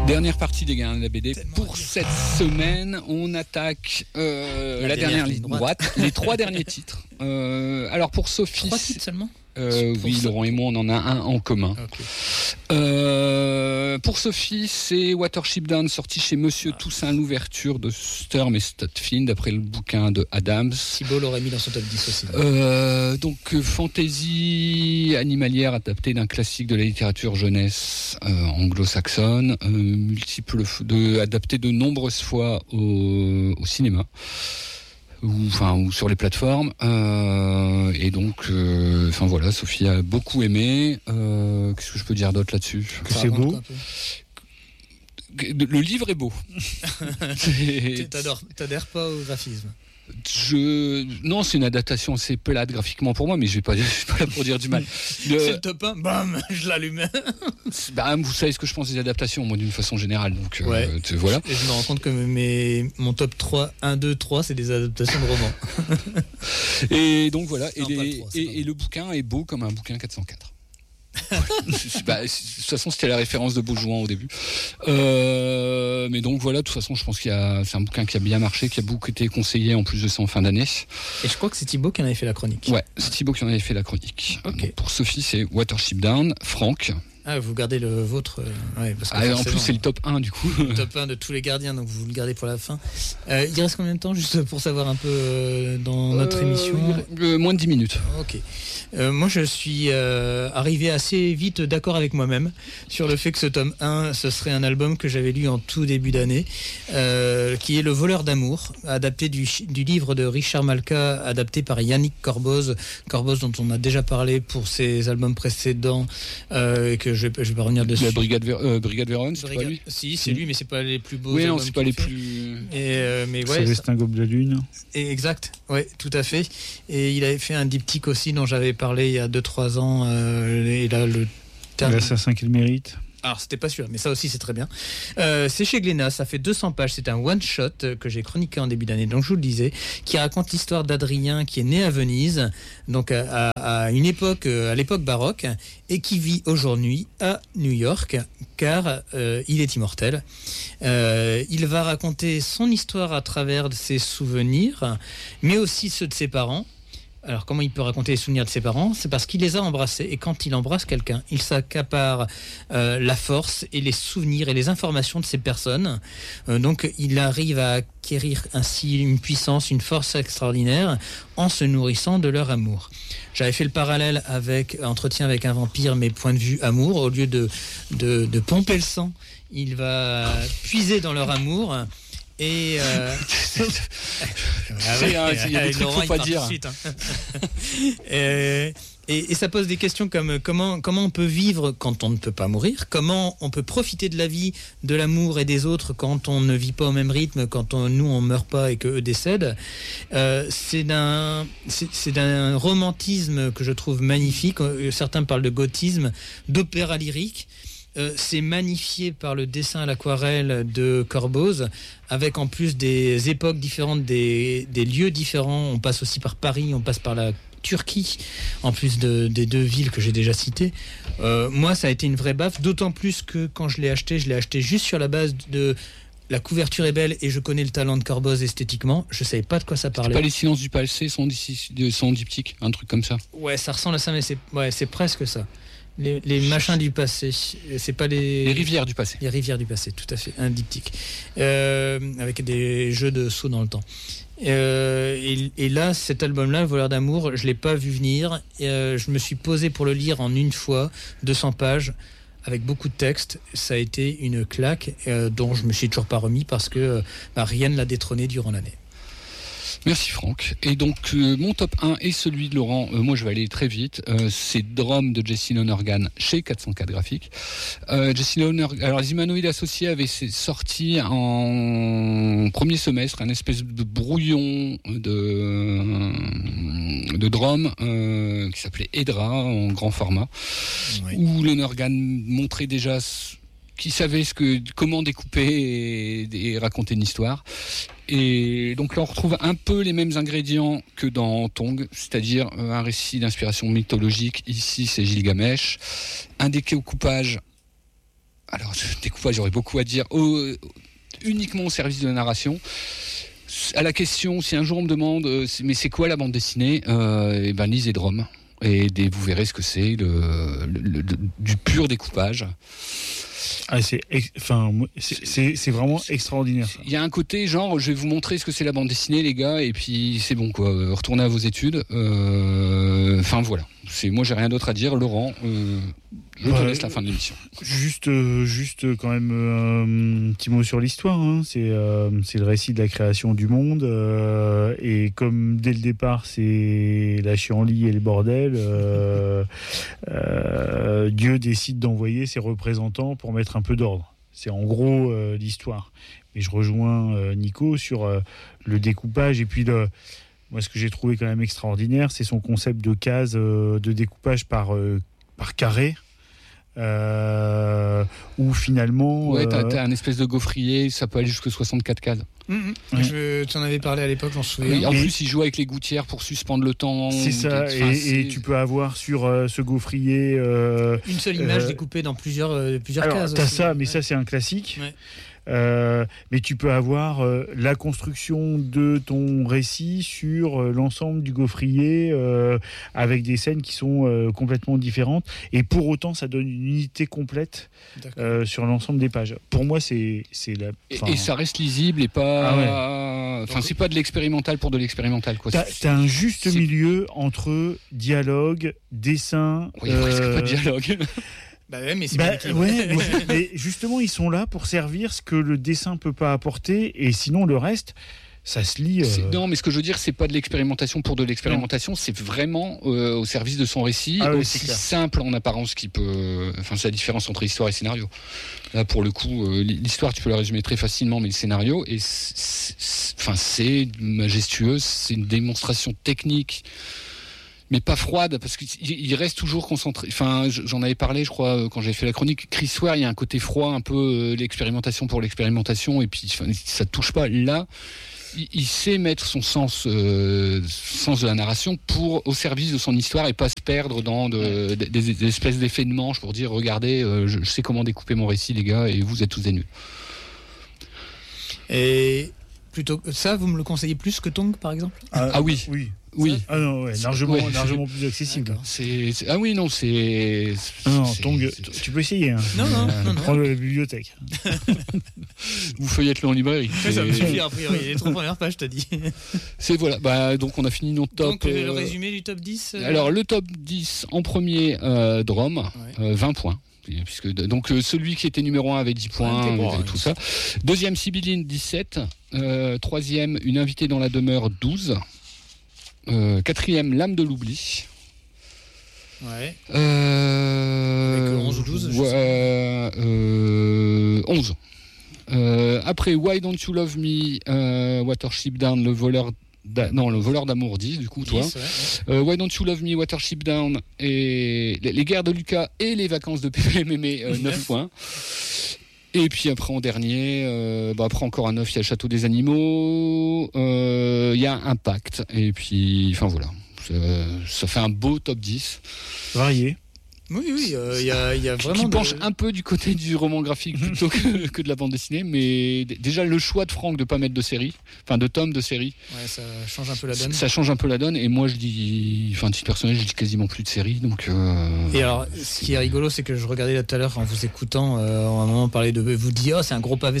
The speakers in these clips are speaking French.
Dernière partie des Gardiens de la BD. Pour cette semaine, on attaque la dernière ligne droite, les 3 derniers titres. Alors pour Sophie... 3 titres seulement oui, Laurent et moi, on en a un en commun. Okay. Pour Sophie, c'est Watership Down, sorti chez Monsieur Toussaint, l'ouverture de Sturm et Stutfield, d'après le bouquin de Adams. Thibault l'aurait mis dans son top 10 aussi. Donc, fantasy animalière adaptée d'un classique de la littérature jeunesse anglo-saxonne, adapté de nombreuses fois au cinéma. Ou sur les plateformes, et donc voilà, Sophie a beaucoup aimé. Qu'est-ce que je peux dire d'autre là-dessus? Que c'est beau. Le livre est beau. T'adhères pas au graphisme? Non, c'est une adaptation assez pelade graphiquement pour moi, mais je suis pas là pour dire du mal. C'est le top 1, bam, je l'allume. Vous savez ce que je pense des adaptations, moi, d'une façon générale. Donc, ouais. Voilà. Et je me rends compte que mon top 3, 1, 2, 3, c'est des adaptations de romans. Et donc voilà, non, et le bouquin est beau comme un bouquin 404. De toute façon, c'était la référence de Beaujouan au début. Mais donc voilà, de toute façon, je pense c'est un bouquin qui a bien marché, qui a beaucoup été conseillé en plus de ça en fin d'année. Et je crois que c'est Thibaut qui en avait fait la chronique. Ouais, c'est Thibaut qui en avait fait la chronique. Okay. Donc pour Sophie, c'est Watership Down. Franck. Ah, vous gardez le vôtre. Ouais, parce que en plus, c'est le top 1 du coup. Le top 1 de tous les gardiens, donc vous le gardez pour la fin. Il reste combien de temps, juste pour savoir un peu dans notre émission? Moins de 10 minutes. Ok. Moi, je suis arrivé assez vite d'accord avec moi-même sur le fait que ce tome 1, ce serait un album que j'avais lu en tout début d'année, qui est Le Voleur d'amour, adapté du livre de Richard Malka, adapté par Yannick Corboz dont on a déjà parlé pour ses albums précédents, et que je vais pas revenir dessus. La Brigade Vérone, c'est pas lui? Si, c'est lui, mais c'est pas les plus beaux. Oui, non, c'est pas les plus. Mais ouais. Célestin Gobe de la Lune. Exact, ouais, tout à fait. Et il avait fait un diptyque aussi dont j'avais parlé il y a 2-3 ans. Et là, L'assassin qu'il mérite. Alors, c'était pas sûr, mais ça aussi, c'est très bien. C'est chez Glénat, ça fait 200 pages. C'est un one-shot que j'ai chroniqué en début d'année, donc je vous le disais, qui raconte l'histoire d'Adrien, qui est né à Venise, donc à l'époque baroque, et qui vit aujourd'hui à New York, car il est immortel. Il va raconter son histoire à travers ses souvenirs, mais aussi ceux de ses parents. Alors, comment il peut raconter les souvenirs de ses parents? C'est parce qu'il les a embrassés, et quand il embrasse quelqu'un, il s'accapare la force et les souvenirs et les informations de ces personnes. Donc, il arrive à acquérir ainsi une puissance, une force extraordinaire en se nourrissant de leur amour. J'avais fait le parallèle avec Entretien avec un vampire, mais point de vue amour. Au lieu de pomper le sang, il va puiser dans leur amour. Et il y a des trucs qu'il ne faut pas dire. Et ça pose des questions comme comment on peut vivre quand on ne peut pas mourir, comment on peut profiter de la vie, de l'amour et des autres quand on ne vit pas au même rythme, quand nous on meurt pas et qu'eux décèdent. C'est d'un romantisme que je trouve magnifique. Certains parlent de gothisme, d'opéra lyrique. C'est magnifié par le dessin à l'aquarelle de Corboz, avec en plus des époques différentes, des lieux différents. On passe aussi par Paris, on passe par la Turquie, en plus des 2 villes que j'ai déjà citées. Moi, ça a été une vraie baffe, d'autant plus que quand je l'ai acheté juste sur la base de... La couverture est belle et je connais le talent de Corboz esthétiquement. Je savais pas de quoi ça parlait. C'est pas Les Silences du passé, son diptyque, un truc comme ça. Ouais, ça ressemble à ça, mais c'est presque ça. Les machins du passé, c'est pas les rivières du passé. Les rivières du passé, tout à fait, un diptyque, avec des jeux de sauts dans le temps. Et là, cet album-là, Le Voleur d'amour, je l'ai pas vu venir. Je me suis posé pour le lire en une fois, 200 pages, avec beaucoup de textes. Ça a été une claque dont je me suis toujours pas remis parce que rien ne l'a détrôné durant l'année. Merci Franck. Et donc mon top 1 et celui de Laurent, moi je vais aller très vite, c'est Drum de Jesse Lonergan chez 404 Graphiques. Jesse Lonergan, alors les Humanoïdes Associés avaient sorti en premier semestre un espèce de brouillon de Drum qui s'appelait Edra en grand format, oui. Où Lonergan montrait déjà qui savait comment découper et raconter une histoire. Et donc là, on retrouve un peu les mêmes ingrédients que dans Tong, c'est-à-dire un récit d'inspiration mythologique. Ici, c'est Gilgamesh. Un découpage Alors, découpage, j'aurais beaucoup à dire. Uniquement au service de la narration. À la question, si un jour on me demande, mais c'est quoi la bande dessinée, lisez Drum. Et vous verrez ce que c'est, du pur découpage. Ah, c'est vraiment extraordinaire. Ça. Il y a un côté genre, je vais vous montrer ce que c'est la bande dessinée, les gars, et puis c'est bon, quoi. Retournez à vos études. Enfin, voilà. Moi, j'ai rien d'autre à dire. Laurent, je te laisse la fin de l'émission. Juste quand même un petit mot sur l'histoire. Hein. C'est le récit de la création du monde. Et comme dès le départ, c'est la chienlit et le bordel, Dieu décide d'envoyer ses représentants pour mettre un peu d'ordre. C'est en gros l'histoire. Mais je rejoins Nico sur le découpage. Et puis, moi, ce que j'ai trouvé quand même extraordinaire, c'est son concept de case de découpage par carré. Où finalement... Ouais, t'as un espèce de gaufrier, ça peut aller jusqu'à 64 cases. Ouais. Tu en avais parlé à l'époque, j'en souviens. Oui, en plus, il joue avec les gouttières pour suspendre le temps. C'est ça, et tu peux avoir sur ce gaufrier... une seule image découpée dans plusieurs cases. T'as ça, mais ça, c'est un classique. Ouais. Mais tu peux avoir la construction de ton récit sur l'ensemble du gaufrier avec des scènes qui sont complètement différentes, et pour autant ça donne une unité complète sur l'ensemble des pages. Pour moi, c'est la. Et ça reste lisible et pas. Enfin, c'est pas de l'expérimental pour de l'expérimental, quoi. T'as un juste milieu entre dialogue, dessin. Il n'y a presque pas de dialogue. Mais c'est mais justement, ils sont là pour servir ce que le dessin peut pas apporter, et sinon le reste, ça se lit. Non, mais ce que je veux dire, c'est pas de l'expérimentation pour de l'expérimentation, c'est vraiment au service de son récit, aussi simple en apparence qui peut. Enfin, c'est la différence entre histoire et scénario. Là, pour le coup, l'histoire, tu peux la résumer très facilement, mais le scénario, c'est majestueux, c'est une démonstration technique. Mais pas froide, parce qu'il reste toujours concentré. Enfin, j'en avais parlé, je crois, quand j'avais fait la chronique. Chris Ware, il y a un côté froid, un peu l'expérimentation pour l'expérimentation, et puis ça touche pas. Là, il sait mettre son sens de la narration au service de son histoire, et pas se perdre dans des espèces d'effets de manche pour dire, regardez, je sais comment découper mon récit, les gars, et vous êtes tous des nuls. Et plutôt ça, vous me le conseillez plus que Tongue, par exemple ? Oui. Oui. Ah non, largement plus accessible. Tongue, tu peux essayer. Hein. Non. Prends la bibliothèque. Vous feuilletez en librairie. Ça me suffit, a priori. Les 3 premières pages, t'as dit. C'est voilà. Donc on a fini notre top. Donc le résumé du top 10. Alors le top 10 en premier, Drum, 20 points. Puisque, donc celui qui était numéro 1 avait 10 points, tout ça. Deuxième, Sibylline, 17. Troisième, Une invitée dans la demeure, 12. Quatrième, L'âme de l'oubli. Ouais. Avec 11 ou 12 11. Après, Why Don't You Love Me, Watership Down, le voleur d'amour 10, du coup, 10, toi. Ouais. Why Don't You Love Me, Watership Down, et les guerres de Lucas et les vacances de PPMM, 9 points. Et puis après, en dernier, après encore un 9, il y a le Château des Animaux, il y a Impact, et puis, enfin voilà, ça fait un beau top 10. Varié. Oui, il y a vraiment... Qui penche un peu du côté du roman graphique plutôt que de la bande dessinée, mais déjà le choix de Franck de ne pas mettre de tomes de série. Ouais, ça change un peu la donne. Ça change un peu la donne, et moi je lis, enfin, titre personnel, je lis quasiment plus de séries, donc... Et alors, ce qui est rigolo, c'est que je regardais là tout à l'heure, en vous écoutant, à un moment parler de... Vous dites, c'est un gros pavé.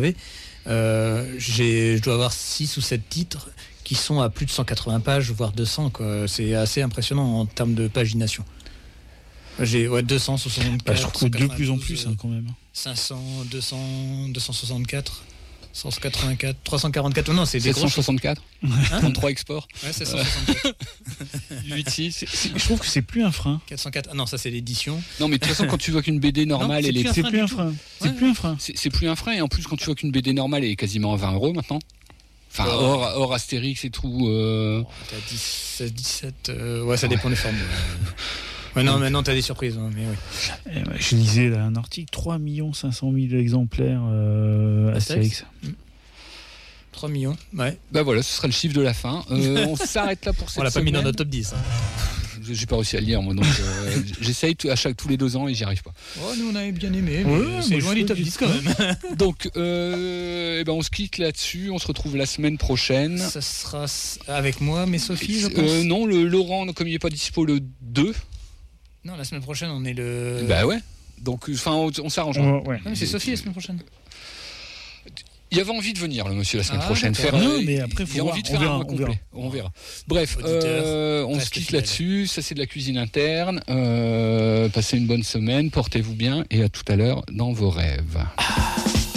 Je dois avoir 6 ou 7 titres qui sont à plus de 180 pages, voire 200, quoi. C'est assez impressionnant en termes de pagination. J'ai 264. Je trouve que de plus en plus, quand même. 500, 200, 264, 184, 344. Non, c'est des 764. 33 exports. Ouais, 764. 86. Je trouve que c'est plus un frein. 404. Ah non, ça c'est l'édition. Non, mais de toute façon, quand tu vois qu'une BD normale, c'est plus un frein. C'est plus un frein, et en plus, quand tu vois qu'une BD normale, elle est quasiment à 20 € maintenant. Enfin, hors Astérix et tout. T'as 16, 17. Ouais, ça dépend des formes. Ouais, non, maintenant t'as des surprises. Hein, mais oui. Je lisais là, un article, 3 500 000 exemplaires Astérix. 3 millions, ouais. Bah voilà, ce sera le chiffre de la fin. On s'arrête là pour cette semaine. On l'a pas mis dans notre top 10. Hein. j'ai pas réussi à le lire, moi, donc j'essaye tous les 2 ans et j'y arrive pas. Oh, nous on avait bien aimé, mais c'est loin du top 10 quand même. Donc, on se quitte là-dessus, on se retrouve la semaine prochaine. Ça sera avec moi, mais Sophie, je pense. Non, Laurent, comme il n'est pas dispo le 2. Non, la semaine prochaine, on est le... Bah ouais, donc on s'arrange. Ouais. Non, mais c'est Sophie la semaine prochaine. Il avait envie de venir, le monsieur, la semaine prochaine. Non, mais après, il a envie de faire un mois complet. On verra. Bref, on se quitte là-dessus. Ça, c'est de la cuisine interne. Passez une bonne semaine, portez-vous bien et à tout à l'heure dans vos rêves.